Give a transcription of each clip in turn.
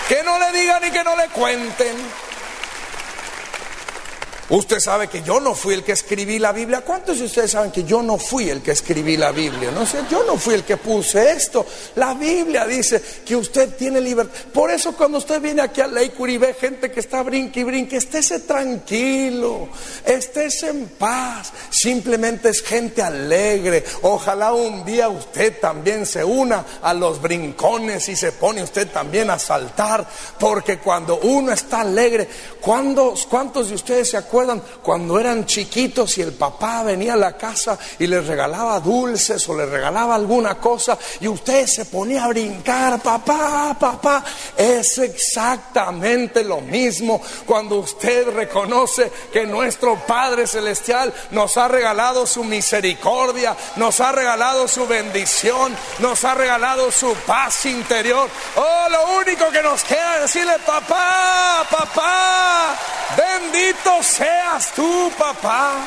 Que no le digan y que no le cuenten. Usted sabe que yo no fui el que escribí la Biblia. ¿Cuántos de ustedes saben que yo no fui el que escribí la Biblia? No sé, yo no fui el que puse esto. La Biblia dice que usted tiene libertad. Por eso cuando usted viene aquí a Lakewood y ve gente que está brinque y brinque, estése tranquilo, estése en paz. Simplemente es gente alegre. Ojalá un día usted también se una a los brincones y se pone usted también a saltar. Porque cuando uno está alegre, ¿cuántos de ustedes se acuerdan cuando eran chiquitos y el papá venía a la casa y les regalaba dulces o les regalaba alguna cosa y usted se ponía a brincar? Papá, papá. Es exactamente lo mismo cuando usted reconoce que nuestro Padre Celestial nos ha regalado su misericordia, nos ha regalado su bendición, nos ha regalado su paz interior. Oh, lo único que nos queda es decirle: papá, papá, bendito seas tú, papá.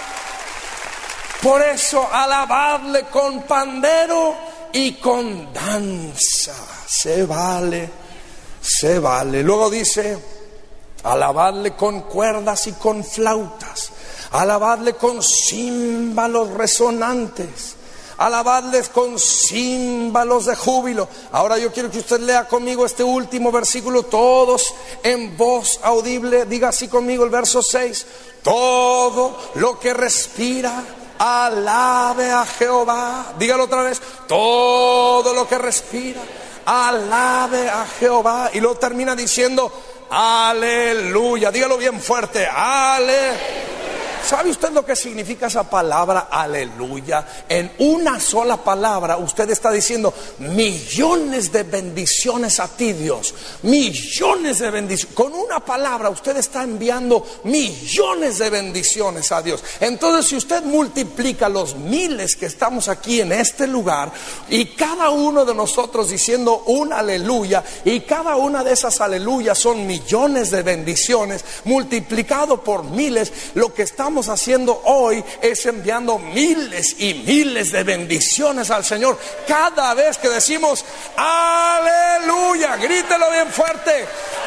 Por eso alabadle con pandero y con danza. Se vale, se vale. Luego dice: alabadle con cuerdas y con flautas, alabadle con címbalos resonantes, alabadles con címbalos de júbilo. Ahora yo quiero que usted lea conmigo este último versículo, todos en voz audible. Diga así conmigo el verso 6: todo lo que respira, alabe a Jehová. Dígalo otra vez: todo lo que respira, alabe a Jehová. Y luego termina diciendo: aleluya. Dígalo bien fuerte: aleluya. ¿Sabe usted lo que significa esa palabra aleluya? En una sola palabra usted está diciendo millones de bendiciones a ti, Dios. Millones de bendiciones. Con una palabra usted está enviando millones de bendiciones a Dios. Entonces, si usted multiplica los miles que estamos aquí en este lugar y cada uno de nosotros diciendo un aleluya, y cada una de esas aleluyas son millones de bendiciones multiplicado por miles, lo que estamos haciendo hoy es enviando miles y miles de bendiciones al Señor. Cada vez que decimos aleluya, grítelo bien fuerte: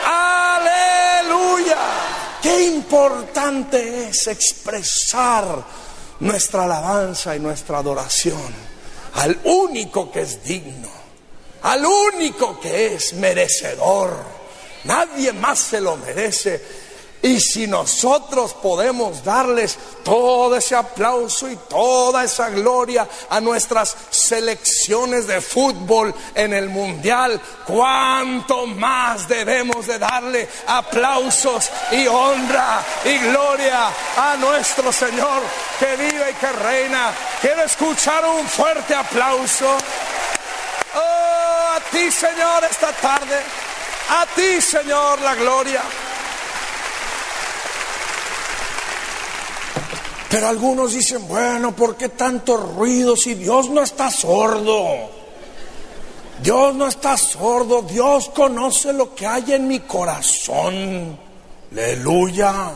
aleluya. Qué importante es expresar nuestra alabanza y nuestra adoración al único que es digno, al único que es merecedor. Nadie más se lo merece. Y si nosotros podemos darles todo ese aplauso y toda esa gloria a nuestras selecciones de fútbol en el mundial, ¿cuánto más debemos de darle aplausos y honra y gloria a nuestro Señor que vive y que reina? Quiero escuchar un fuerte aplauso. Oh, a ti, Señor, esta tarde. A ti, Señor, la gloria. Pero algunos dicen: bueno, ¿por qué tanto ruido si Dios no está sordo? Dios no está sordo, Dios conoce lo que hay en mi corazón. Aleluya.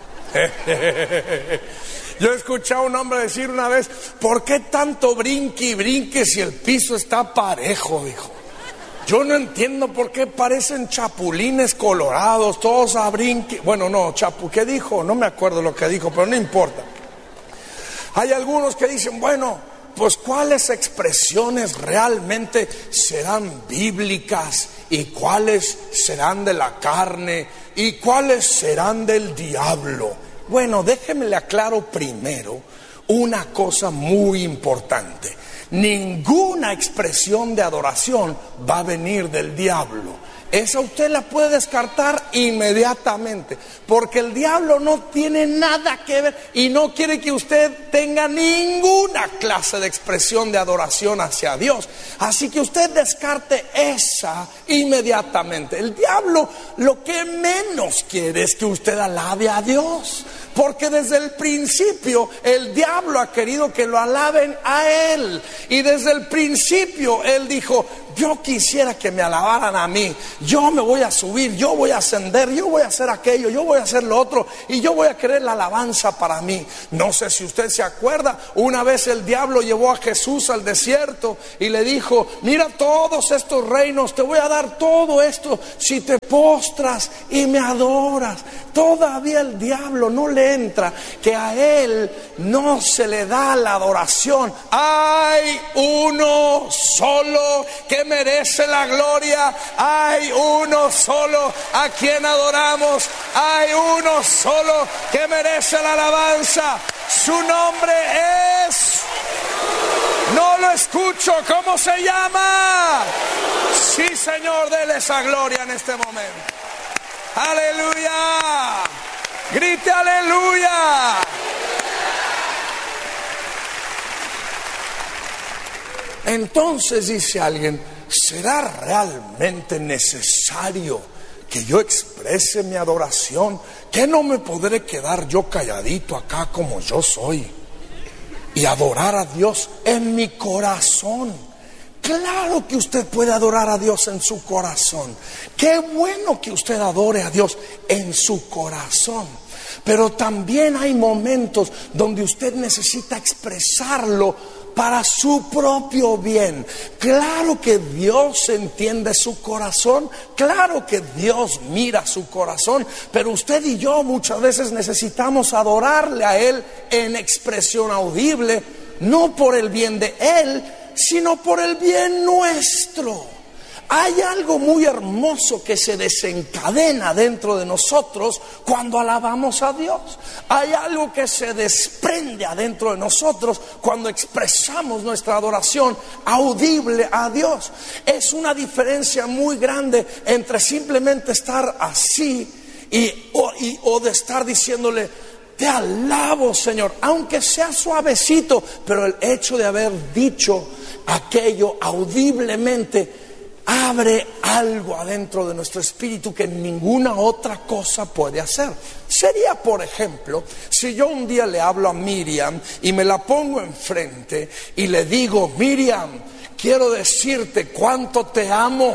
Yo escuché a un hombre decir una vez: ¿por qué tanto brinque y brinque si el piso está parejo? Dijo: yo no entiendo por qué parecen chapulines colorados, todos a brinque. Bueno, no, ¿qué dijo? No me acuerdo lo que dijo, pero no importa. Hay algunos que dicen: bueno, pues ¿cuáles expresiones realmente serán bíblicas y cuáles serán de la carne y cuáles serán del diablo? Bueno, déjeme le aclaro primero una cosa muy importante. Ninguna expresión de adoración va a venir del diablo. Esa usted la puede descartar inmediatamente, porque el diablo no tiene nada que ver y no quiere que usted tenga ninguna clase de expresión de adoración hacia Dios. Así que usted descarte esa inmediatamente. El diablo lo que menos quiere es que usted alabe a Dios. porque desde el principio el diablo ha querido que lo alaben a él. Y desde el principio él dijo: yo quisiera que me alabaran a mí, yo me voy a subir, yo voy a ascender, yo voy a hacer aquello, yo voy a hacer lo otro, y yo voy a querer la alabanza para mí. No sé si usted se acuerda, una vez el diablo llevó a Jesús al desierto y le dijo: mira todos estos reinos, te voy a dar todo esto si te postras y me adoras. Todavía el diablo no le entra que a él no se le da la adoración. Hay uno solo que merece la gloria, hay uno solo a quien adoramos, hay uno solo que merece la alabanza. Su nombre es... No lo escucho, ¿cómo se llama? Sí, Señor, dele esa gloria en este momento. Aleluya. Grite aleluya. Entonces dice alguien: ¿será realmente necesario que yo exprese mi adoración? ¿Que no me podré quedar yo calladito acá como yo soy y adorar a Dios en mi corazón? Claro que usted puede adorar a Dios en su corazón. Qué bueno que usted adore a Dios en su corazón. Pero también hay momentos donde usted necesita expresarlo para su propio bien. Claro que Dios entiende su corazón, claro que Dios mira su corazón, pero usted y yo muchas veces necesitamos adorarle a Él en expresión audible, no por el bien de Él, sino por el bien nuestro. Hay algo muy hermoso que se desencadena dentro de nosotros cuando alabamos a Dios. Hay algo que se desprende adentro de nosotros cuando expresamos nuestra adoración audible a Dios. Es una diferencia muy grande entre simplemente estar así o de estar diciéndole: te alabo, Señor, aunque sea suavecito, pero el hecho de haber dicho aquello audiblemente abre algo adentro de nuestro espíritu que ninguna otra cosa puede hacer. Sería, por ejemplo, si yo un día le hablo a Miriam y me la pongo enfrente y le digo: Miriam, quiero decirte cuánto te amo.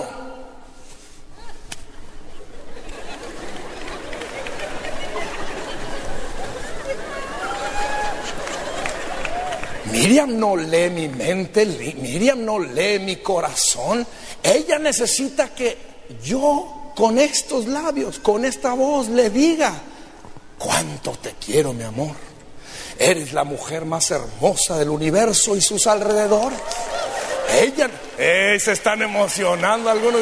Miriam no lee mi mente, Miriam no lee mi corazón. Ella necesita que yo con estos labios, con esta voz le diga: cuánto te quiero, mi amor. Eres la mujer más hermosa del universo y sus alrededores. Se están emocionando algunos,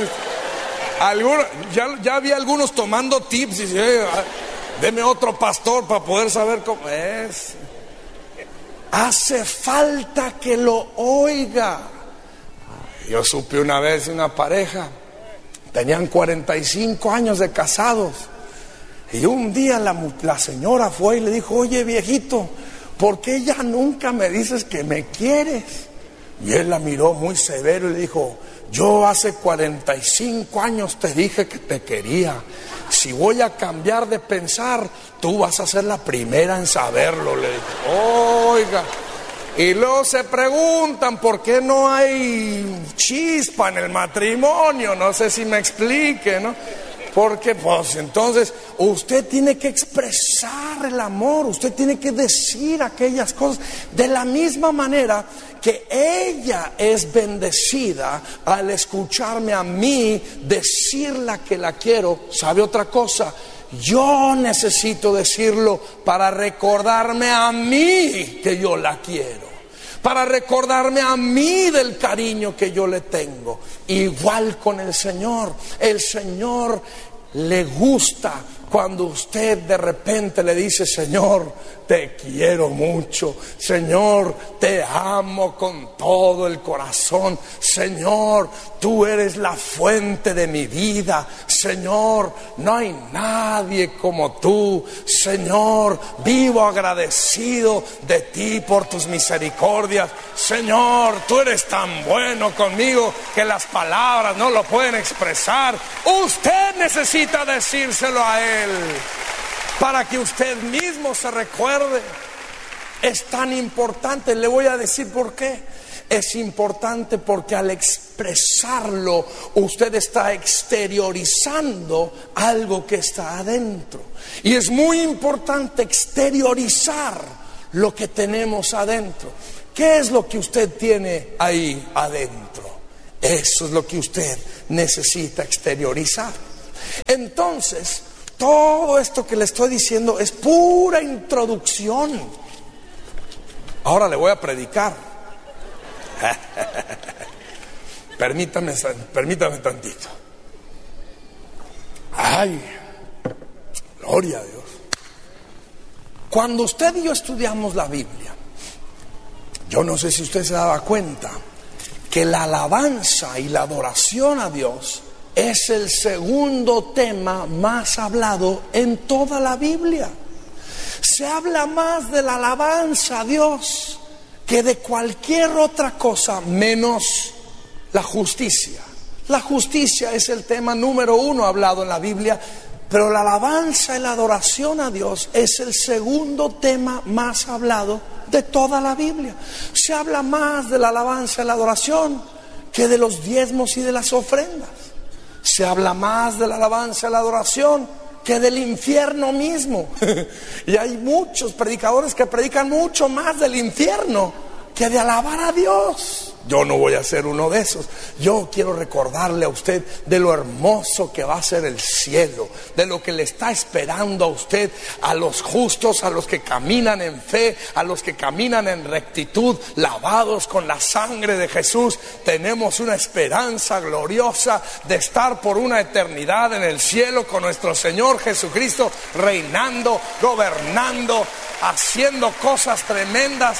ya vi algunos tomando tips y deme otro pastor para poder saber cómo es. Hace falta que lo oiga. Yo supe una vez una pareja, tenían 45 años de casados, y un día la señora fue y le dijo: oye, viejito, ¿por qué ya nunca me dices que me quieres? Y él la miró muy severo y le dijo: yo hace 45 años te dije que te quería. Si voy a cambiar de pensar, tú vas a ser la primera en saberlo, le dijo. Oiga. Y luego se preguntan por qué no hay chispa en el matrimonio. No sé si me explique, ¿no? Porque pues entonces usted tiene que expresar el amor, usted tiene que decir aquellas cosas de la misma manera que ella es bendecida al escucharme a mí decirla que la quiero. ¿Sabe otra cosa? Yo necesito decirlo para recordarme a mí que yo la quiero, para recordarme a mí del cariño que yo le tengo. Igual con el Señor. El Señor le gusta cuando usted de repente le dice: Señor, te quiero mucho. Señor, te amo con todo el corazón. Señor, tú eres la fuente de mi vida. Señor, no hay nadie como tú. Señor, vivo agradecido de ti por tus misericordias. Señor, tú eres tan bueno conmigo que las palabras no lo pueden expresar. Usted necesita decírselo a Él. para que usted mismo se recuerde. Es tan importante, le voy a decir por qué. Es importante porque al expresarlo, usted está exteriorizando algo que está adentro. Y es muy importante exteriorizar lo que tenemos adentro. ¿Qué es lo que usted tiene ahí adentro? Eso es lo que usted necesita exteriorizar. Entonces, todo esto que le estoy diciendo es pura introducción. Ahora le voy a predicar. Permítame tantito. Ay, gloria a Dios. Cuando usted y yo estudiamos la Biblia, yo no sé si usted se daba cuenta que la alabanza y la adoración a Dios es el segundo tema más hablado en toda la Biblia. Se habla más de la alabanza a Dios que de cualquier otra cosa menos la justicia. La justicia es el tema número 1 hablado en la Biblia, pero la alabanza y la adoración a Dios es el segundo tema más hablado de toda la Biblia. Se habla más de la alabanza y la adoración que de los diezmos y de las ofrendas. Se habla más de la alabanza y la adoración que del infierno mismo. Y hay muchos predicadores que predican mucho más del infierno que de alabar a Dios. Yo no voy a ser uno de esos. Yo quiero recordarle a usted de lo hermoso que va a ser el cielo, de lo que le está esperando a usted, a los justos, a los que caminan en fe, a los que caminan en rectitud, lavados con la sangre de Jesús. Tenemos una esperanza gloriosa de estar por una eternidad en el cielo con nuestro Señor Jesucristo, reinando, gobernando, haciendo cosas tremendas.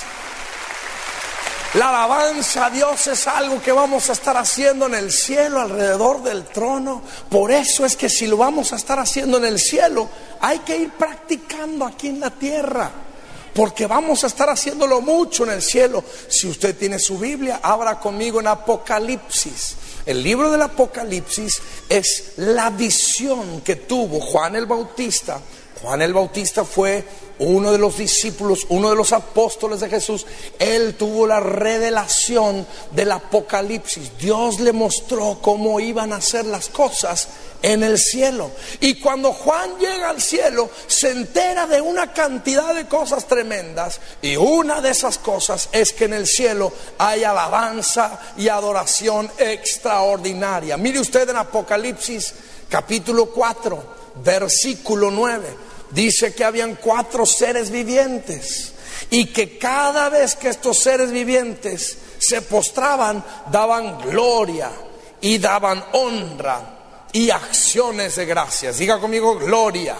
La alabanza a Dios es algo que vamos a estar haciendo en el cielo, alrededor del trono. Por eso es que si lo vamos a estar haciendo en el cielo, hay que ir practicando aquí en la tierra, porque vamos a estar haciéndolo mucho en el cielo. Si usted tiene su Biblia, abra conmigo en Apocalipsis. El libro del Apocalipsis es la visión que tuvo Juan el Bautista. Juan el Bautista fue uno de los discípulos, uno de los apóstoles de Jesús. Él tuvo la revelación del Apocalipsis. Dios le mostró cómo iban a ser las cosas en el cielo. Y cuando Juan llega al cielo, se entera de una cantidad de cosas tremendas. Y una de esas cosas es que en el cielo hay alabanza y adoración extraordinaria. Mire usted en Apocalipsis capítulo 4, versículo 9. Dice que habían 4 seres vivientes y que cada vez que estos seres vivientes se postraban, daban gloria y daban honra y acciones de gracias. Diga conmigo: gloria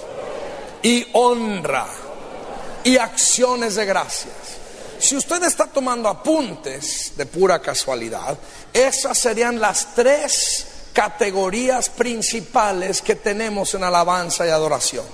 y honra y acciones de gracias. Si usted está tomando apuntes de pura casualidad, esas serían las 3 categorías principales que tenemos en alabanza y adoración: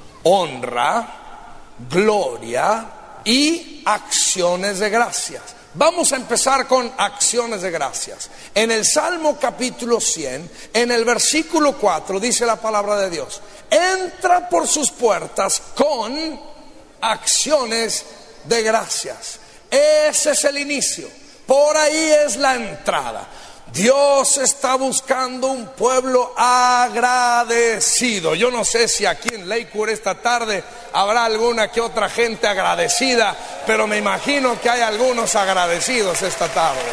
honra, gloria y acciones de gracias. Vamos a empezar con acciones de gracias. En el Salmo capítulo 100, en el versículo 4, dice la palabra de Dios: entra por sus puertas con acciones de gracias. Ese es el inicio, por ahí es la entrada. Dios está buscando un pueblo agradecido. Yo no sé si aquí en Lakewood esta tarde habrá alguna que otra gente agradecida, pero me imagino que hay algunos agradecidos esta tarde.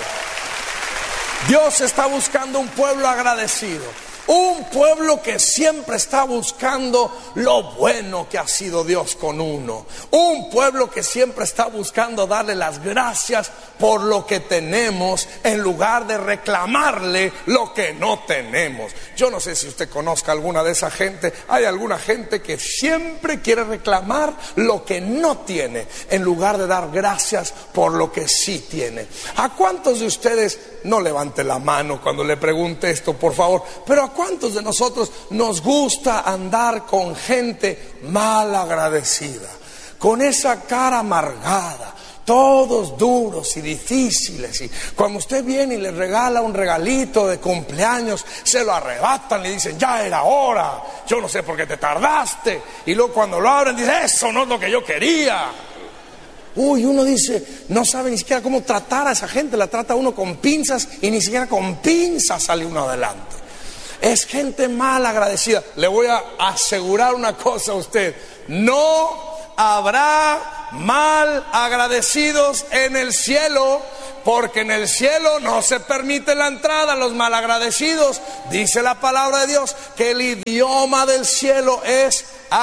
Dios está buscando un pueblo agradecido. Un pueblo que siempre está buscando lo bueno que ha sido Dios con uno. Un pueblo que siempre está buscando darle las gracias por lo que tenemos en lugar de reclamarle lo que no tenemos. Yo no sé si usted conozca alguna de esa gente. Hay alguna gente que siempre quiere reclamar lo que no tiene en lugar de dar gracias por lo que sí tiene. ¿A cuántos de ustedes, no levante la mano cuando le pregunte esto, por favor, pero a cuántos de nosotros nos gusta andar con gente mal agradecida, con esa cara amargada, todos duros y difíciles. Y cuando usted viene y le regala un regalito de cumpleaños, se lo arrebatan, le dicen, ya era hora, yo no sé por qué te tardaste. Y luego cuando lo abren, dice, eso no es lo que yo quería. Uno dice, no sabe ni siquiera cómo tratar a esa gente, la trata uno con pinzas y ni siquiera con pinzas sale uno adelante. Es gente mal agradecida. Le voy a asegurar una cosa a usted, no habrá mal agradecidos en el cielo, porque en el cielo no se permite la entrada a los malagradecidos. Dice la palabra de Dios que el idioma del cielo es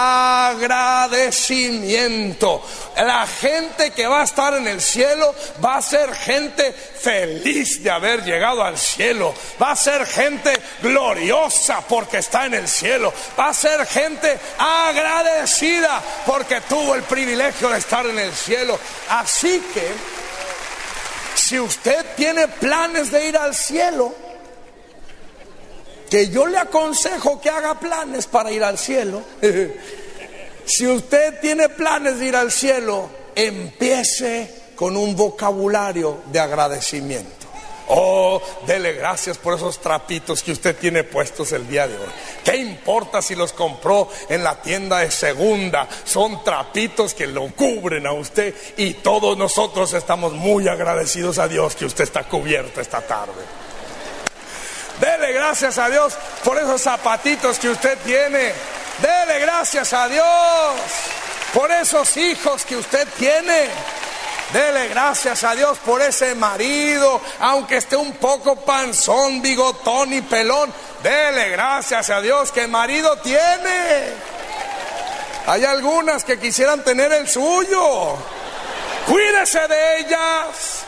agradecimiento. La gente que va a estar en el cielo va a ser gente feliz de haber llegado al cielo, va a ser gente gloriosa porque está en el cielo, va a ser gente agradecida porque tuvo el privilegio de estar en el cielo. Así que si usted tiene planes de ir al cielo, que yo le aconsejo que haga planes para ir al cielo. Si usted tiene planes de ir al cielo, empiece con un vocabulario de agradecimiento. Oh, dele gracias por esos trapitos que usted tiene puestos el día de hoy. ¿Qué importa si los compró en la tienda de segunda? Son trapitos que lo cubren a usted, y todos nosotros estamos muy agradecidos a Dios que usted está cubierto esta tarde. Dele gracias a Dios por esos zapatitos que usted tiene. Dele gracias a Dios por esos hijos que usted tiene. Dele gracias a Dios por ese marido, aunque esté un poco panzón, bigotón y pelón. Dele gracias a Dios que marido tiene. Hay algunas que quisieran tener el suyo. Cuídese de ellas.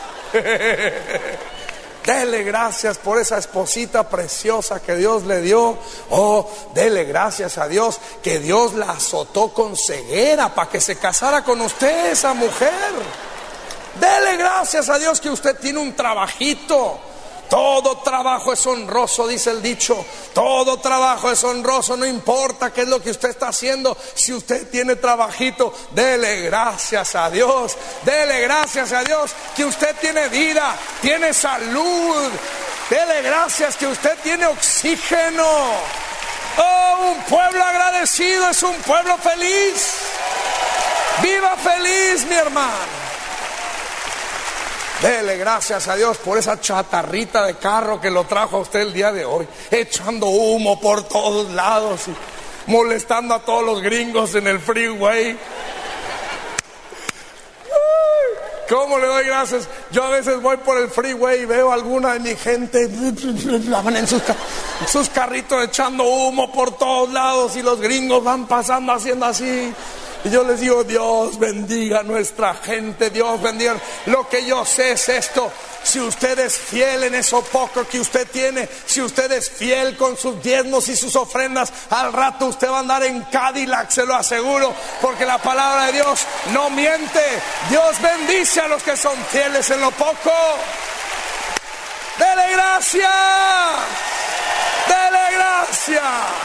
Dele gracias por esa esposita preciosa que Dios le dio. Oh, dele gracias a Dios que Dios la azotó con ceguera para que se casara con usted, esa mujer. Dele gracias a Dios que usted tiene un trabajito. Todo trabajo es honroso, dice el dicho. Todo trabajo es honroso, no importa qué es lo que usted está haciendo. Si usted tiene trabajito, dele gracias a Dios. Dele gracias a Dios que usted tiene vida, tiene salud. Dele gracias que usted tiene oxígeno. Oh, un pueblo agradecido es un pueblo feliz. Viva feliz, mi hermano. Dele gracias a Dios por esa chatarrita de carro que lo trajo a usted el día de hoy, echando humo por todos lados y molestando a todos los gringos en el freeway. ¿Cómo le doy gracias? Yo a veces voy por el freeway y veo a alguna de mi gente en sus carritos echando humo por todos lados, y los gringos van pasando haciendo así. Y yo les digo, Dios bendiga a nuestra gente, Dios bendiga. Lo que yo sé es esto: si usted es fiel en eso poco que usted tiene, si usted es fiel con sus diezmos y sus ofrendas, al rato usted va a andar en Cadillac, se lo aseguro, porque la palabra de Dios no miente. Dios bendice a los que son fieles en lo poco. Dele gracias, dele gracias.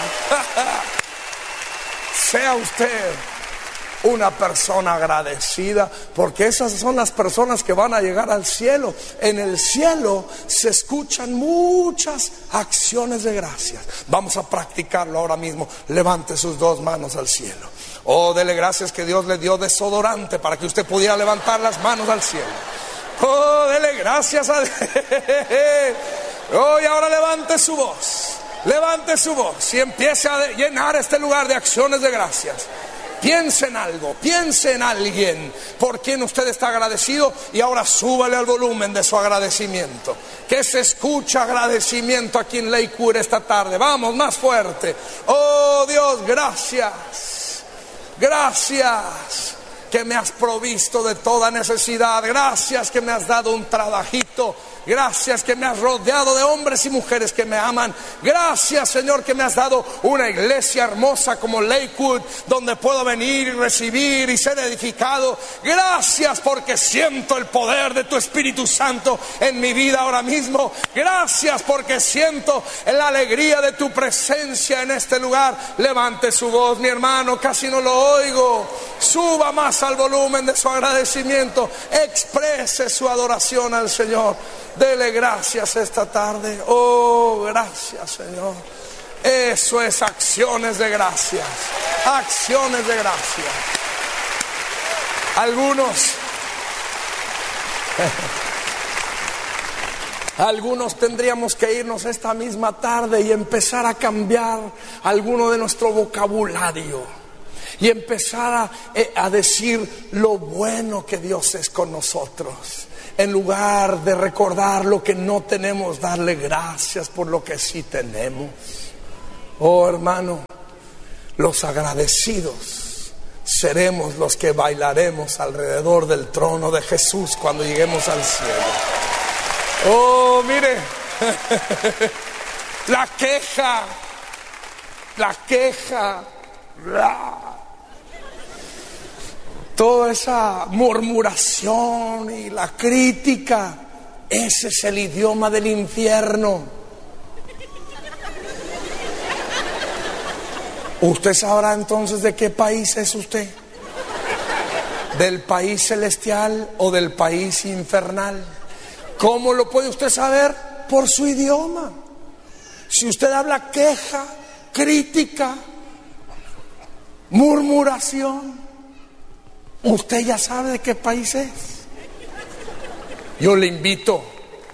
Sea usted una persona agradecida, porque esas son las personas que van a llegar al cielo. En el cielo se escuchan muchas acciones de gracias. Vamos a practicarlo ahora mismo. Levante sus dos manos al cielo. Oh, dele gracias que Dios le dio desodorante para que usted pudiera levantar las manos al cielo. Oh, dele gracias a Dios. Oh, y ahora levante su voz. Levante su voz y empiece a llenar este lugar de acciones de gracias. Piense en algo, piense en alguien por quien usted está agradecido, y ahora súbale al volumen de su agradecimiento. Que se escucha agradecimiento aquí en Lakewood esta tarde. Vamos, más fuerte. Oh Dios, gracias. Gracias que me has provisto de toda necesidad. Gracias que me has dado un trabajito. Gracias que me has rodeado de hombres y mujeres que me aman. Gracias, Señor, que me has dado una iglesia hermosa como Lakewood, donde puedo venir y recibir y ser edificado. Gracias porque siento el poder de tu Espíritu Santo en mi vida ahora mismo. Gracias porque siento la alegría de tu presencia en este lugar. Levante su voz, mi hermano, casi no lo oigo. Suba más al volumen de su agradecimiento. Exprese su adoración al Señor. Dele gracias esta tarde. Oh, gracias, Señor. Eso es acciones de gracias. Acciones de gracias. Algunos tendríamos que irnos esta misma tarde y empezar a cambiar alguno de nuestro vocabulario y empezar a decir lo bueno que Dios es con nosotros, en lugar de recordar lo que no tenemos, darle gracias por lo que sí tenemos. Oh, hermano, los agradecidos seremos los que bailaremos alrededor del trono de Jesús cuando lleguemos al cielo. Oh, mire, la queja, toda esa murmuración y la crítica, ese es el idioma del infierno. ¿Usted sabrá entonces de qué país es usted? ¿Del país celestial o del país infernal? ¿Cómo lo puede usted saber? Por su idioma. Si usted habla queja, crítica, murmuración, usted ya sabe de qué país es. Yo le invito,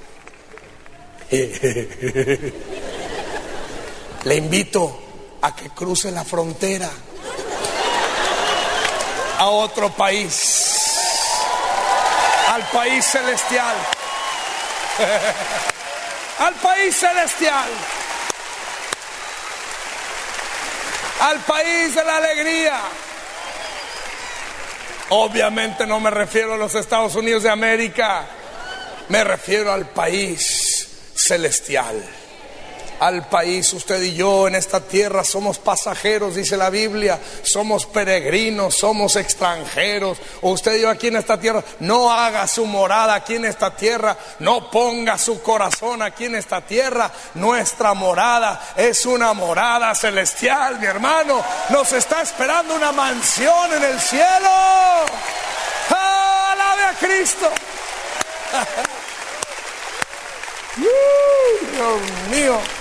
le invito a que cruce la frontera a otro país, al país celestial. Al país celestial, al país de la alegría. Obviamente no me refiero a los Estados Unidos de América, me refiero al país celestial. Al país, usted y yo en esta tierra somos pasajeros, dice la Biblia, somos peregrinos, somos extranjeros. Usted y yo aquí en esta tierra, no haga su morada aquí en esta tierra, no ponga su corazón aquí en esta tierra. Nuestra morada es una morada celestial, mi hermano. Nos está esperando una mansión en el cielo. ¡Alabe a Cristo! Dios mío.